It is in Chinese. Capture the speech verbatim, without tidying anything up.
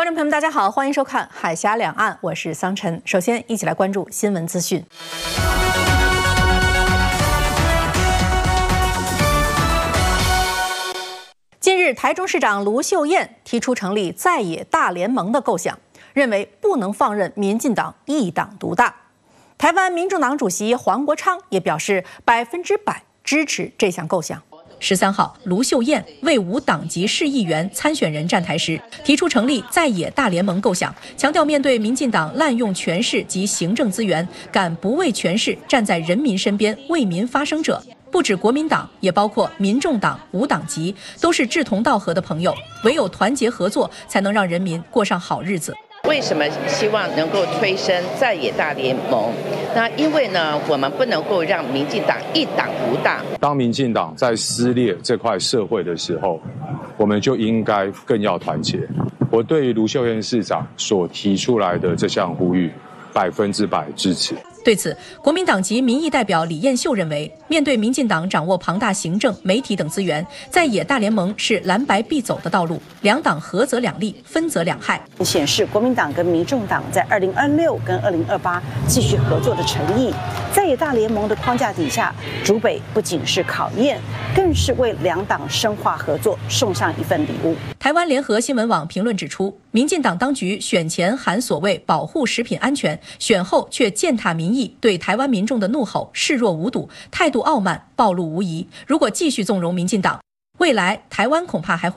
众朋友们，大家好，欢迎收看《海峡两岸》，我是桑晨。首先，一起来关注新闻资讯。近日，台中市长卢秀燕提出成立在野大联盟的构想，认为不能放任民进党一党独大。台湾民众党主席黄国昌也表示百分之百支持这项构想。十三号，卢秀燕为无党籍市议员参选人站台时，提出成立在野大联盟构想，强调面对民进党滥用权势及行政资源，敢不为权势站在人民身边为民发声者，不止国民党，也包括民众党、无党籍，都是志同道合的朋友，唯有团结合作，才能让人民过上好日子。 为什么希望能够推升在野大联盟？那因为呢，我们不能够让民进党一党独大。 当民进党在撕裂这块社会的时候，我们就应该更要团结。我对于卢秀燕市长所提出来的这项呼吁，百分之百支持。 对此，国民党籍民意代表李彦秀认为，面对民进党掌握庞大行政、媒体等资源，在野大联盟是蓝白必走的道路，两党合则两利，分则两害。 显示国民党跟民众党在二零二六跟二零二八继续合作的诚意。在野大联盟的框架底下，竹北不仅是考验，更是为两党深化合作送上一份礼物。 台湾联合新闻网评论指出，民进党当局选前喊所谓保护食品安全，选后却践踏民意，对台湾民众的怒吼视若无睹，态度傲慢，暴露无遗。如果继续纵容民进党，未来台湾恐怕还会